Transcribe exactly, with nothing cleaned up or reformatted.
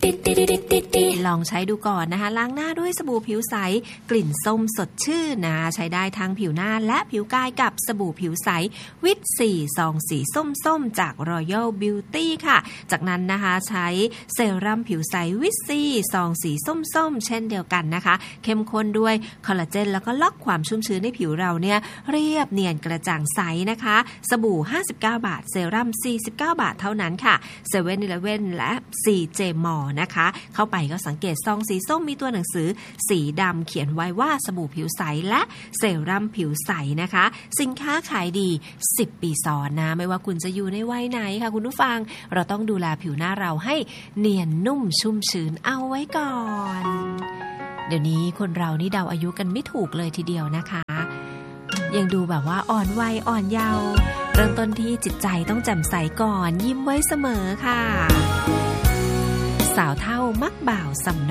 ลองใช้ดูก่อนนะคะล้างหน้าด้วยสบู่ผิวใสกลิ่นส้มสดชื่นนะใช้ได้ทั้งผิวหน้าและผิวกายกับสบู่ผิวใสวิตสี่ซองสีส้มๆจาก Royal Beauty ค่ะจากนั้นนะคะใช้เซรั่มผิวใสวิตสี่ซองสีส้มๆเช่นเดียวกันนะคะเข้มข้นด้วยคอลลาเจนแล้วก็ล็อกความชุ่มชื้นในผิวเราเนี่ยเรียบเนียนกระจ่างใสนะคะสบู่ห้าสิบเก้าบาทเซรั่มสี่สิบเก้าบาทเท่านั้นค่ะ เซเว่น อีเลฟเว่น และ ซี เจ Mall นะคะเข้าไปก็สังเกตซองสีส้มมีตัวหนังสือสีดำเขียนไว้ว่าสบู่ผิวใสและเซรั่มผิวใสนะคะสินค้าขายดีสิบปีซ้อนนะไม่ว่าคุณจะอยู่ในวัยไหนค่ะคุณผู้ฟังเราต้องดูแลผิวหน้าเราให้เนียนนุ่มชุ่มชื้นเอาไว้ก่อนเดี๋ยวนี้คนเรานี่เดาอายุกันไม่ถูกเลยทีเดียวนะคะยังดูแบบว่าอ่อนวัยอ่อนเยาว์เริ่มต้นที่จิตใจต้องแจ่มใสก่อนยิ้มไว้เสมอค่ะสาวเท่ามักบ่าวสำ